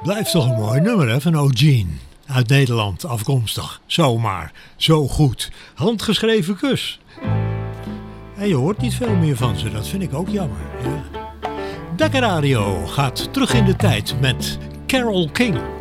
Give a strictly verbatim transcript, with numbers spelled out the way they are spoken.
Blijft toch een mooi nummer, hè, van Eugene. Uit Nederland afkomstig. Zomaar. Zo goed. Handgeschreven kus. En je hoort niet veel meer van ze. Dat vind ik ook jammer. Ja. Dekker Radio gaat terug in de tijd met Carole King.